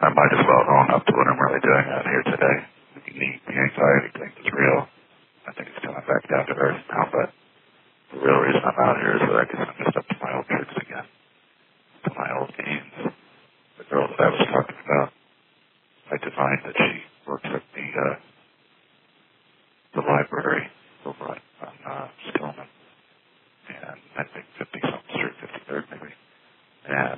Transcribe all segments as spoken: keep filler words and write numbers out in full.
I might as well own up to what I'm really doing out here today. The, the anxiety thing is real. I think it's coming back down to earth now, but the real reason I'm out here is that I guess I'm just up to my old tricks again, to my old games. The girl that I was talking about, I divined that she works at the uh, the library over on, on uh, Stillman, and I think fifty-something Street, fifty-third maybe. And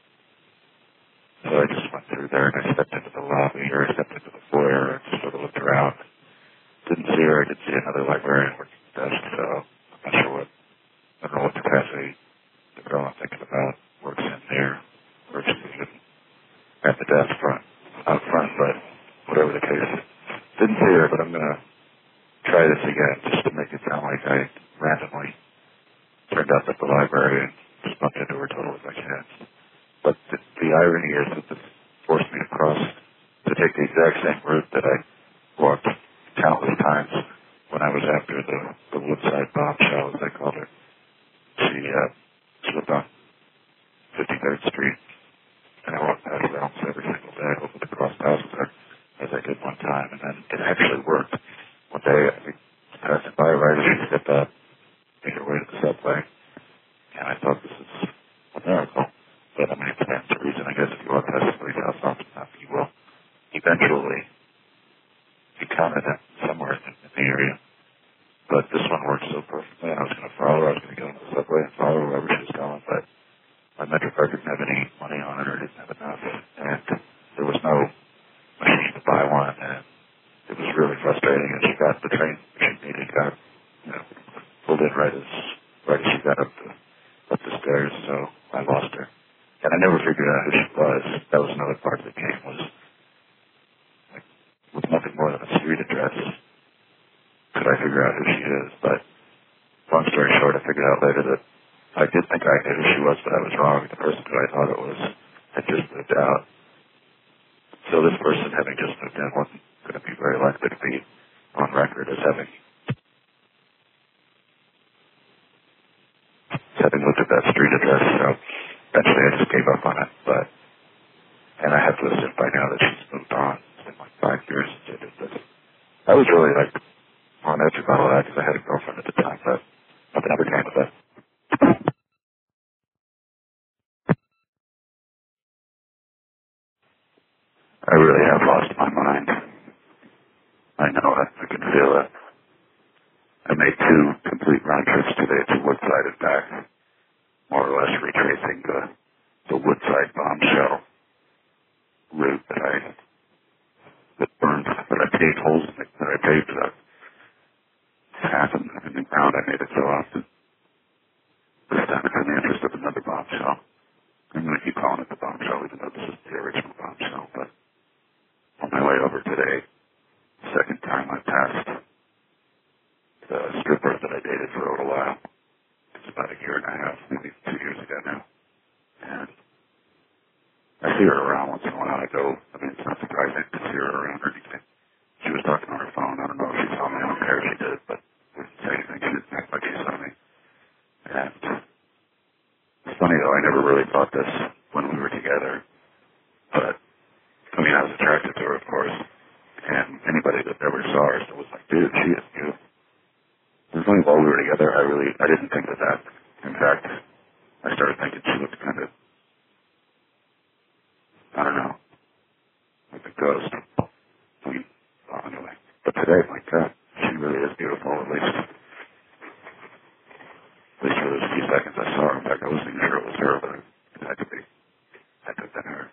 so I just went through there and I stepped into the lobby, or I stepped into the foyer and just sort of looked around. Didn't see her. I did see another librarian working at the desk, so I'm not sure what, I don't know what capacity the girl I'm thinking about works in there, or if she's even at the desk front, out front, but whatever the case. Didn't see her, but I'm going to try this again just to make it sound like I randomly turned up at the library and just bumped into her totally by chance. But the, the irony is that this forced me to cross, to take the exact same route that I walked countless times when I was after the, the Woodside bombshell, as I called her. She, uh, she lived on fifty-third Street, and I walked past her almost every single day, hoping to cross paths with her, as I did one time, and then it actually worked. One day, I was passing by right as she stepped up, made her way to the subway, and I thought this is a miracle. But I mean, it stands to reason, I guess, if you walk past somebody's house often enough, you will eventually encounter them somewhere in, in the area. But this one worked so perfectly, and I was going to follow her. I was going to go to the subway and follow her wherever she was going, but my Metro card didn't have any money on it, or didn't have enough, and there was no machine to buy one, and it was really frustrating. And she got the train she needed, got, you know, pulled in right as right as she got up the up the stairs, so I lost her. And I never figured out who she was. That was another part of the game, was like, with nothing more than a street address, could I figure out who she is. But long story short, I figured out later that I did think I knew who she was, but I was wrong. The person who I thought it was had just moved out. So this person, having just moved in, wasn't going to be very likely to be on record as having having looked at that street address. So eventually I just gave up on it. But and I have to assume by now that she's moved on. It's been like five years since I did this. I was really like on edge about all that because I had a girlfriend at the time, but nothing ever came of it. I really have lost my mind. I know it. I can feel it. I made two complete round trips today to Woodside and back, more or less retracing the, the Woodside bombshell route that I that burned, that I paved holes in, that I paved the path in, in the ground. I made it so often. This time it's in the interest of another bombshell. I'm going to keep calling it the bombshell, even though this is the original bombshell. But on my way over today, second time I passed the stripper that I dated for a little while. It's about a year and a half, maybe two years ago now. And I see her around once in a while. I go, I mean, it's not surprising to see her around or anything. She was talking on her phone. I don't know if she saw me. I don't care if she did, but I didn't say anything. She didn't act like she saw me. And it's funny, though. I never really thought this when we were together. But, I mean, I was attracted to her, of course. And anybody that ever saw her still was like, dude, she is beautiful. It was only while we were together, I really, I didn't think of that. In fact, I started thinking she looked kind of, I don't know, like a ghost. I mean, well, anyway. But today, my God, she really is beautiful, at least, at least for those few seconds I saw her. In fact, I wasn't even sure it was her, but it had to be. It had to have been her.